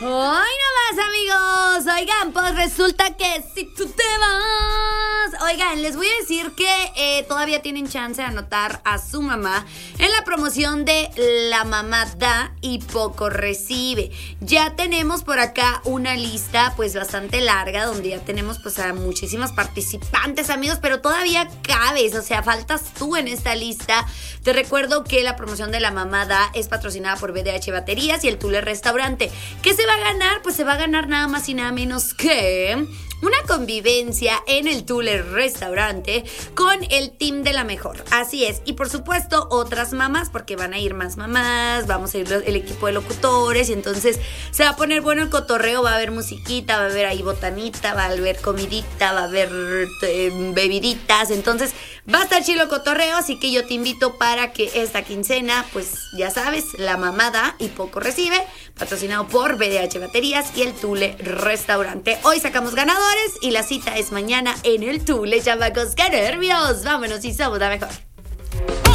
Hoy no más, amigos. Oigan, pues resulta que si tú te vas. Oigan, les voy a decir que todavía tienen chance de anotar a su mamá en la promoción de La Mamá Da y Poco Recibe. Ya tenemos por acá una lista pues bastante larga, donde ya tenemos pues a muchísimas participantes, amigos, pero todavía cabes, o sea, faltas tú en esta lista. Te recuerdo que la promoción de La Mamá Da es patrocinada por BDH Baterías y el Tule Restaurante. ¿Qué se va a ganar? Pues se va a ganar nada más y nada menos que una convivencia en el Tule Restaurante con el team de La Mejor. Así es. Y por supuesto otras mamás, porque van a ir más mamás, vamos a ir el equipo de locutores, y entonces se va a poner bueno el cotorreo, va a haber musiquita, va a haber ahí botanita, va a haber comidita, va a haber bebiditas, entonces va a estar chilo el cotorreo, así que yo te invito para que esta quincena, pues ya sabes, La Mamá Da y Poco Recibe, patrocinado por BDH Baterías y el Tule Restaurante. Hoy sacamos ganadores y la cita es mañana en el Tule, chamacos. ¡Qué nervios! Vámonos y somos La Mejor.